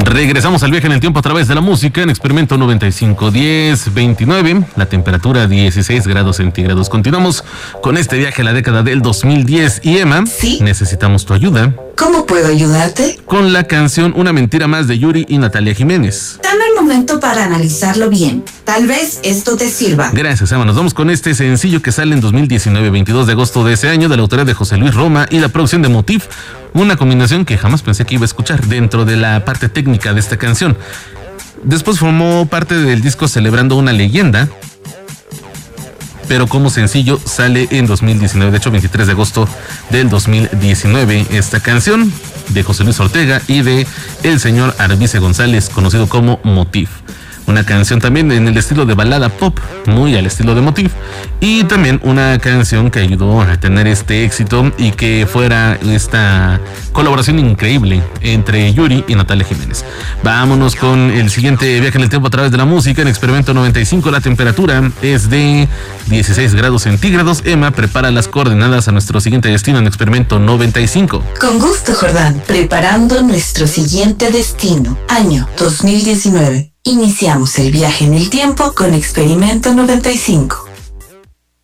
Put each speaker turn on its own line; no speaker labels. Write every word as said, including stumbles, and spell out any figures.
Regresamos al viaje en el tiempo a través de la música en Experimento noventa y cinco, diez, veintinueve, la temperatura dieciséis grados centígrados. Continuamos con este viaje a la década del dos mil diez y Emma,
¿sí?
Necesitamos tu ayuda.
¿Cómo puedo ayudarte?
Con la canción Una mentira más de Yuri y Natalia Jiménez.
Dame un momento para analizarlo bien. Tal vez esto te sirva.
Gracias, Emma. Nos vamos con este sencillo que sale en dos mil diecinueve, veintidós de agosto de ese año, de la autoría de José Luis Roma y la producción de Motiv. Una combinación que jamás pensé que iba a escuchar dentro de la parte técnica de esta canción. Después formó parte del disco Celebrando una leyenda, pero como sencillo sale en dos mil diecinueve, de hecho veintitrés de agosto del dos mil diecinueve, esta canción de José Luis Ortega y de el señor Arvice González, conocido como Motiv. Una canción también en el estilo de balada pop, muy al estilo de Motiv, y también una canción que ayudó a tener este éxito y que fuera esta colaboración increíble entre Yuri y Natalia Jiménez. Vámonos con el siguiente viaje en el tiempo a través de la música en Experimento noventa y cinco. La temperatura es de dieciséis grados centígrados. Emma, prepara las coordenadas a nuestro siguiente destino en Experimento noventa y cinco.
Con gusto, Jordán. Preparando nuestro siguiente destino, año dos mil diecinueve. Iniciamos el viaje en el tiempo con Experimento noventa y cinco.